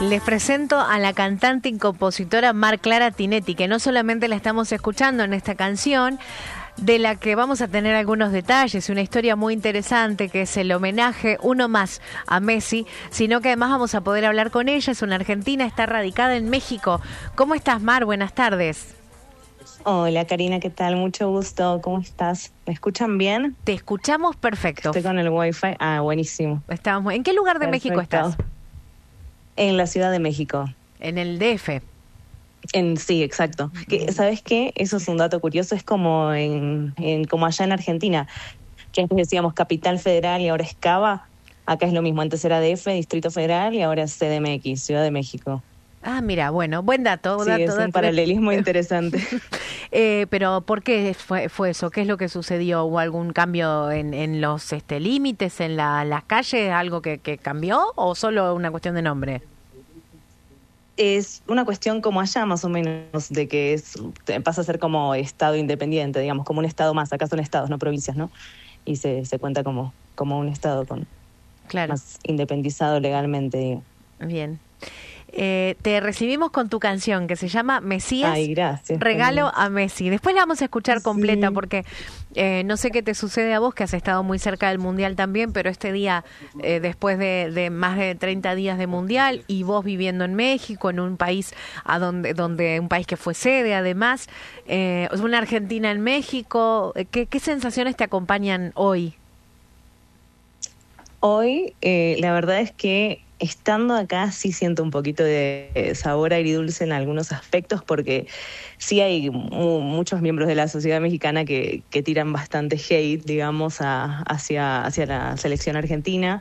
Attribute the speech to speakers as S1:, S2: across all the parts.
S1: Les presento a la cantante y compositora Mar Clara Tinetti, que no solamente la estamos escuchando en esta canción, de la que vamos a tener algunos detalles, una historia muy interesante que es el homenaje uno más a Messi, sino que además vamos a poder hablar con ella. Es una argentina, está radicada en México. ¿Cómo estás, Mar? Buenas tardes.
S2: Hola Karina, ¿qué tal? Mucho gusto, ¿cómo estás? ¿Me escuchan bien?
S1: Te escuchamos perfecto.
S2: Estoy con el wifi, buenísimo.
S1: ¿En qué lugar de
S2: Perfecto.
S1: México estás?
S2: En la Ciudad de México.
S1: En el DF.
S2: Sí, exacto. ¿Sabes qué? Eso es un dato curioso, es como como allá en Argentina, que antes decíamos Capital Federal y ahora es Cava. Acá es lo mismo, antes era DF, Distrito Federal, y ahora es CDMX, Ciudad de México.
S1: Ah, mira, bueno, buen dato.
S2: Sí, es un paralelismo interesante.
S1: Pero ¿por qué fue eso? ¿Qué es lo que sucedió? ¿Hubo algún cambio en los límites, en las calles? ¿Algo que cambió o solo una cuestión de nombre?
S2: Es una cuestión como allá, más o menos, de que pasa a ser como estado independiente, digamos, como un estado más. Acá son estados, no provincias, ¿no? Y se cuenta como un estado más independizado legalmente, digo.
S1: Bien. Te recibimos con tu canción que se llama Mesías.
S2: Ay, gracias.
S1: Regalo a Messi. Después la vamos a escuchar completa,
S2: sí,
S1: porque no sé qué te sucede a vos, que has estado muy cerca del Mundial también, pero este día, después de más de 30 días de Mundial, y vos viviendo en México, en un país un país que fue sede además, una Argentina en México, ¿qué sensaciones te acompañan hoy?
S2: Hoy, la verdad es que estando acá sí siento un poquito de sabor agridulce en algunos aspectos, porque sí hay muchos miembros de la sociedad mexicana que tiran bastante hate, digamos, hacia la selección argentina.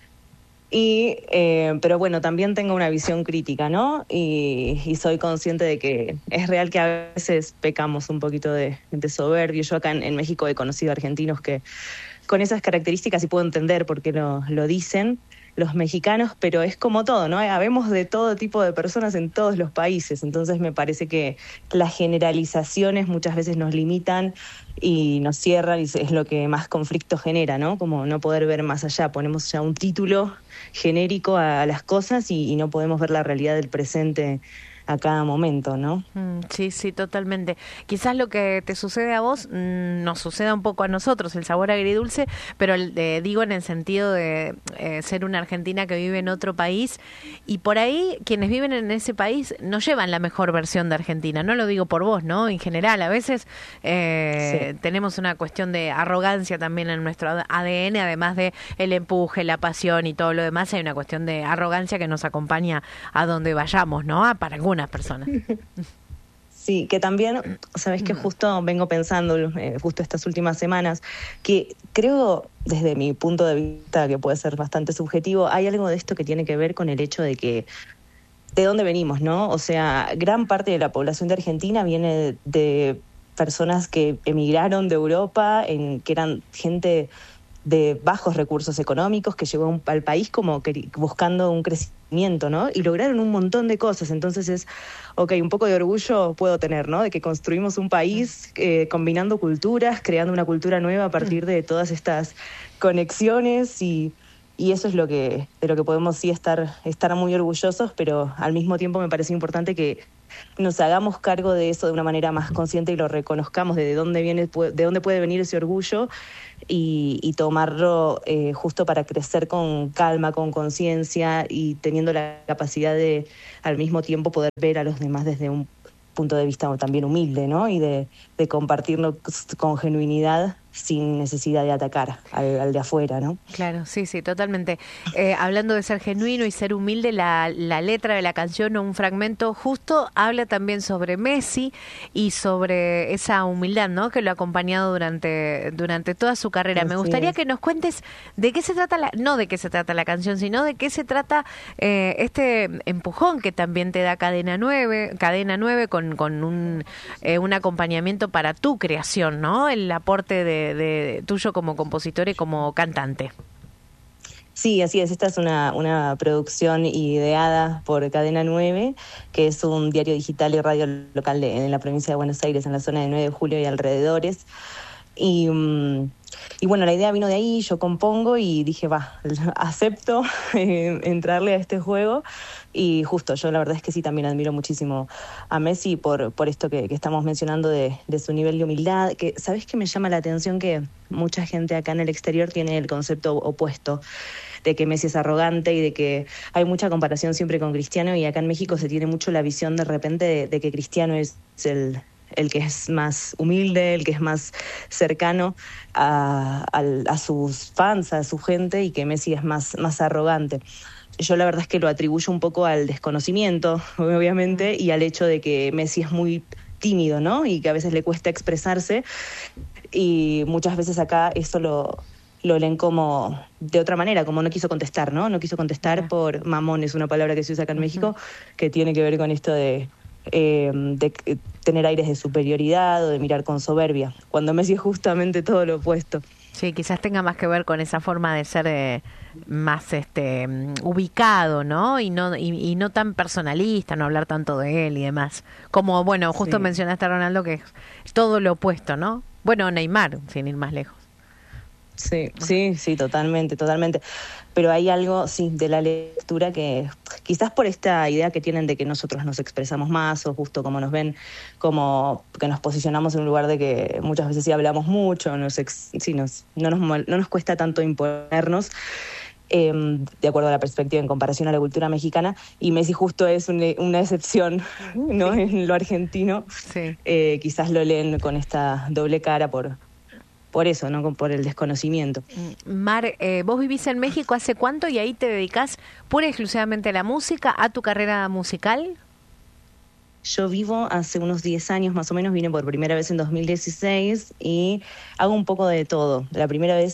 S2: Pero bueno, también tengo una visión crítica, ¿no? Y soy consciente de que es real que a veces pecamos un poquito de soberbio. Yo acá en México he conocido argentinos que con esas características, y puedo entender por qué lo dicen los mexicanos, pero es como todo, ¿no? Habemos de todo tipo de personas en todos los países, entonces me parece que las generalizaciones muchas veces nos limitan y nos cierran, y es lo que más conflicto genera, ¿no? Como no poder ver más allá, ponemos ya un título genérico a las cosas y no podemos ver la realidad del presente a cada momento, ¿no?
S1: Sí, sí, totalmente. Quizás lo que te sucede a vos nos suceda un poco a nosotros, el sabor agridulce, pero digo en el sentido de ser una argentina que vive en otro país, y por ahí quienes viven en ese país no llevan la mejor versión de Argentina. No lo digo por vos, ¿no? En general, a veces sí, tenemos una cuestión de arrogancia también en nuestro ADN, además de el empuje, la pasión y todo lo demás. Hay una cuestión de arrogancia que nos acompaña a donde vayamos, ¿no? Para algunas personas.
S2: Sí, que también, sabes que justo vengo pensando, justo estas últimas semanas, que creo, desde mi punto de vista, que puede ser bastante subjetivo, hay algo de esto que tiene que ver con el hecho de dónde venimos, ¿no? O sea, gran parte de la población de Argentina viene de personas que emigraron de Europa, que eran gente de bajos recursos económicos, que llegó al país como buscando un crecimiento, ¿no? Y lograron un montón de cosas. Entonces un poco de orgullo puedo tener, ¿no? De que construimos un país combinando culturas, creando una cultura nueva a partir de todas estas conexiones, y eso es de lo que podemos sí estar muy orgullosos, pero al mismo tiempo me parece importante que nos hagamos cargo de eso de una manera más consciente y lo reconozcamos de dónde puede venir ese orgullo, y tomarlo justo para crecer con calma, con conciencia, y teniendo la capacidad de al mismo tiempo poder ver a los demás desde un punto de vista también humilde, ¿no? Y de compartirlo con genuinidad, sin necesidad de atacar al de afuera, ¿no?
S1: Claro, sí, sí, totalmente. Hablando de ser genuino y ser humilde, la letra de la canción, o un fragmento justo, habla también sobre Messi y sobre esa humildad, ¿no?, que lo ha acompañado durante toda su carrera. Me gustaría que nos cuentes de qué se trata no de qué se trata la canción, sino de qué se trata este empujón que también te da Cadena 9 con un acompañamiento para tu creación, ¿no? El aporte de tuyo como compositor y como cantante.
S2: Sí, así es. Esta es una producción ideada por Cadena 9, que es un diario digital y radio local en la provincia de Buenos Aires, en la zona de 9 de Julio y alrededores. Y bueno, la idea vino de ahí, yo compongo y dije, acepto entrarle a este juego Y justo, yo la verdad es que sí también admiro muchísimo a Messi por esto que estamos mencionando de su nivel de humildad, que ¿sabés qué me llama la atención? Que mucha gente acá en el exterior tiene el concepto opuesto, de que Messi es arrogante y de que hay mucha comparación siempre con Cristiano, y acá en México se tiene mucho la visión de repente de que Cristiano es el que es más humilde, el que es más cercano a sus fans, a su gente, y que Messi es más arrogante. Yo la verdad es que lo atribuyo un poco al desconocimiento, obviamente, y al hecho de que Messi es muy tímido, ¿no? Y que a veces le cuesta expresarse, y muchas veces acá eso lo leen como de otra manera, como no quiso contestar, ¿no? No quiso contestar por mamón, es una palabra que se usa acá en México, que tiene que ver con esto de tener aires de superioridad o de mirar con soberbia, cuando Messi es justamente todo lo opuesto.
S1: Sí, quizás tenga más que ver con esa forma de ser más ubicado, ¿no? Y no tan personalista, no hablar tanto de él y demás. Como, bueno, justo mencionaste a Ronaldo, que es todo lo opuesto, ¿no? Bueno, Neymar, sin ir más lejos.
S2: Sí, totalmente. Pero hay algo, sí, de la lectura que quizás por esta idea que tienen de que nosotros nos expresamos más, o justo como nos ven, como que nos posicionamos en un lugar de que muchas veces sí hablamos mucho, no nos cuesta tanto imponernos, de acuerdo a la perspectiva en comparación a la cultura mexicana, y Messi justo es una excepción, ¿no? En lo argentino.
S1: Sí.
S2: Quizás lo leen con esta doble cara por eso, ¿no? Por el desconocimiento.
S1: Mar, vos vivís en México ¿hace cuánto? Y ahí te dedicás pura y exclusivamente a la música, a tu carrera musical.
S2: Yo vivo hace unos 10 años más o menos, vine por primera vez en 2016 y hago un poco de todo. La primera vez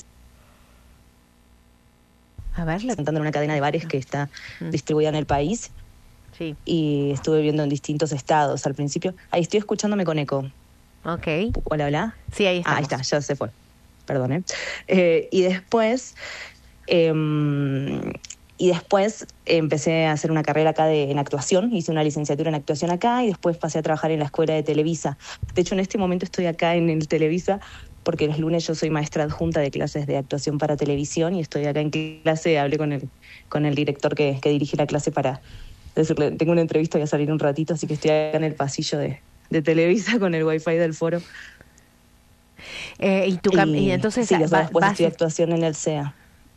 S2: presentando en una cadena de bares que está distribuida en el país.
S1: Sí.
S2: Y estuve viviendo en distintos estados al principio. Ahí estoy escuchándome con eco.
S1: Ok.
S2: Hola.
S1: Sí, ahí estamos.
S2: Ahí está, ya se fue. Perdón, y después empecé a hacer una carrera acá en actuación, hice una licenciatura en actuación acá y después pasé a trabajar en la escuela de Televisa. De hecho, en este momento estoy acá en el Televisa porque los lunes yo soy maestra adjunta de clases de actuación para televisión y estoy acá en clase, hablé con el director que dirige la clase para decirle, tengo una entrevista, voy a salir un ratito, así que estoy acá en el pasillo de Televisa con el wifi del foro.
S1: Y entonces
S2: sí, después estudié actuación en el CEA.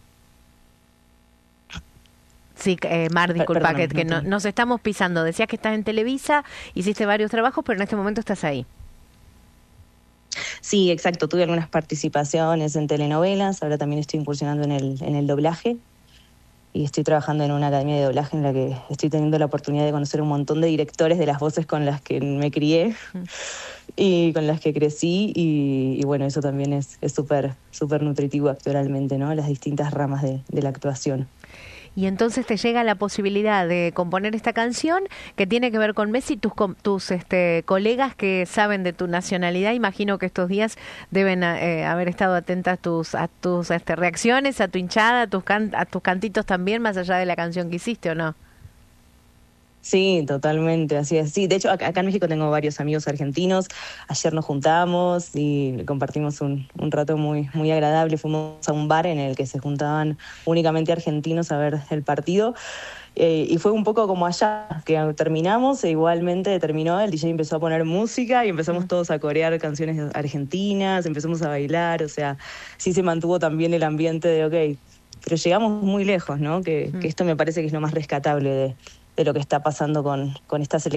S1: Sí, Mar, disculpa,
S2: Perdón,
S1: que nos estamos pisando. Decías que estás en Televisa, hiciste varios trabajos, pero en este momento estás ahí.
S2: Sí, exacto. Tuve algunas participaciones en telenovelas. Ahora también estoy incursionando en el doblaje. Y estoy trabajando en una academia de doblaje en la que estoy teniendo la oportunidad de conocer un montón de directores de las voces con las que me crié y con las que crecí. Y bueno, eso también es súper nutritivo actoralmente, ¿no? Las distintas ramas de la actuación.
S1: Y entonces te llega la posibilidad de componer esta canción que tiene que ver con Messi. Tus colegas que saben de tu nacionalidad, imagino que estos días deben haber estado atentas a tus reacciones, a tu hinchada, a tus cantitos también, más allá de la canción que hiciste, ¿o no?
S2: Sí, totalmente, así es. Sí, de hecho, acá en México tengo varios amigos argentinos. Ayer nos juntamos y compartimos un rato muy agradable. Fuimos a un bar en el que se juntaban únicamente argentinos a ver el partido. Y fue un poco como allá, que terminamos e igualmente terminó, el DJ empezó a poner música y empezamos todos a corear canciones argentinas, empezamos a bailar, o sea, sí se mantuvo también el ambiente de ok, pero llegamos muy lejos, ¿no? Que esto me parece que es lo más rescatable de lo que está pasando con esta selección.